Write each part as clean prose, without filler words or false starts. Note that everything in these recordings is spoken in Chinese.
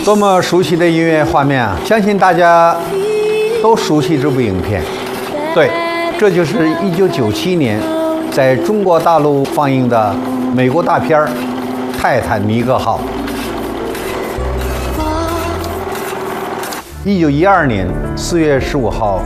多么熟悉的音乐画面啊！相信大家都熟悉这部影片。对，这就是1997年在中国大陆放映的美国大片《泰坦尼克号》。1912年4月15号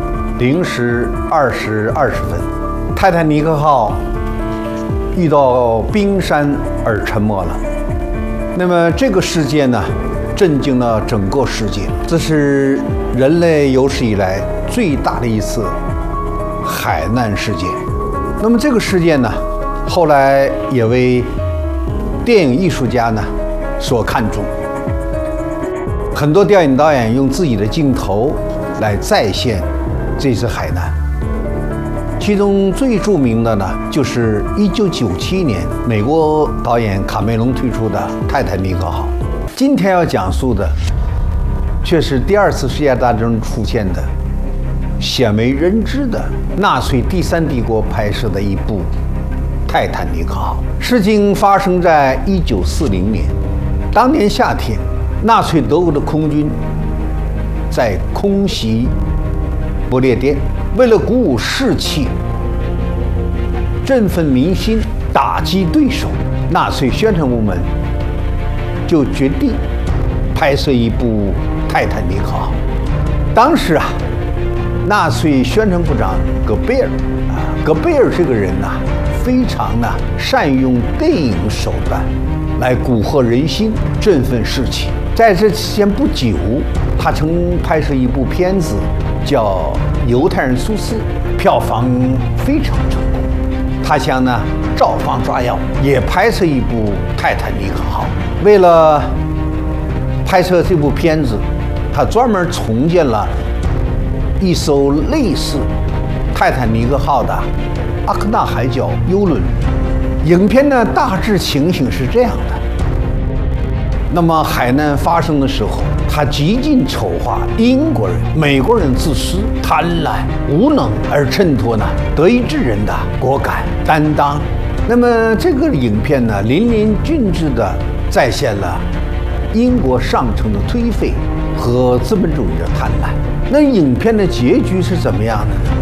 0时20分，泰坦尼克号遇到冰山而沉没了。那么这个事件呢，震惊了整个世界。这是人类有史以来最大的一次海难事件。那么这个事件呢，后来也为电影艺术家呢所看重。很多电影导演用自己的镜头来再现这次海难。其中最著名的呢，就是1997年美国导演卡梅隆推出的《泰坦尼克号》。今天要讲述的，却是第二次世界大战中出现的鲜为人知的纳粹第三帝国拍摄的一部《泰坦尼克号》。事情发生在1940年，当年夏天，纳粹德国的空军在空袭不列颠。为了鼓舞士气、振奋民心、打击对手，纳粹宣传部门就决定拍摄一部《泰坦尼克号》。当时啊，纳粹宣传部长戈贝尔这个人呐，非常呢善于用电影手段来蛊惑人心、振奋士气。在这期间不久，他曾拍摄一部片子叫《犹太人苏斯》，票房非常成功。他想呢照方抓药，也拍摄一部《泰坦尼克号》。为了拍摄这部片子，他专门重建了一艘类似泰坦尼克号的阿克纳海角游轮。影片的大致情形是这样的。那么海难发生的时候，他极尽丑化英国人、美国人自私、贪婪、无能，而衬托呢德意志人的果敢担当。那么这个影片呢，淋漓尽致地再现了英国上层的颓废和资本主义的贪婪。那影片的结局是怎么样的呢？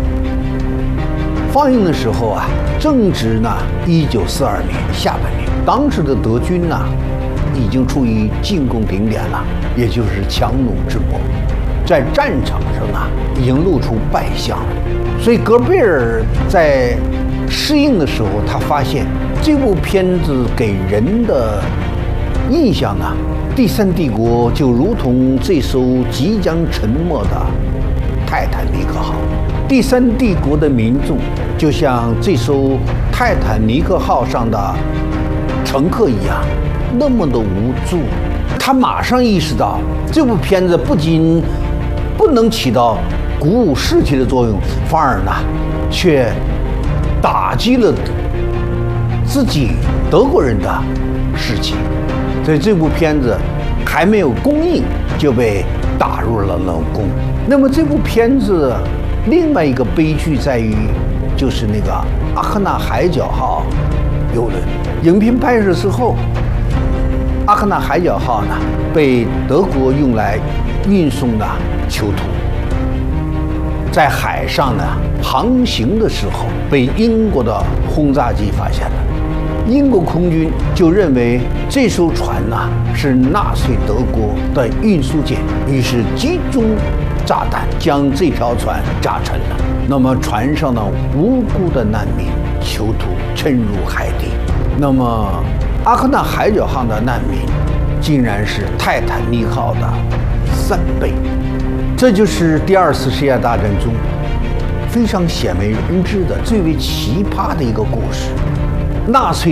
放映的时候啊，正值呢1942年下半年，当时的德军呢已经处于进攻顶点了，也就是强弩之末，在战场上啊已经露出败相了。所以戈贝尔在试映的时候，他发现这部片子给人的印象呢，第三帝国就如同这艘即将沉没的泰坦尼克号，第三帝国的民众就像这艘泰坦尼克号上的乘客一样，那么的无助。他马上意识到，这部片子不仅不能起到鼓舞士气的作用，反而呢，却打击了自己德国人的士气。所以这部片子还没有公映就被打入了冷宫。那么这部片子另外一个悲剧在于，就是那个阿克纳海角号游轮。影片拍摄之后，阿克纳海角号呢被德国用来运送的囚徒，在海上呢航行的时候被英国的轰炸机发现了。英国空军就认为这艘船呢是纳粹德国的运输舰，于是集中炸弹将这条船炸沉了。那么船上的无辜的难民囚徒沉入海底。那么阿克纳海角号的难民竟然是泰坦尼克号的3倍。这就是第二次世界大战中非常鲜为人知的最为奇葩的一个故事。纳粹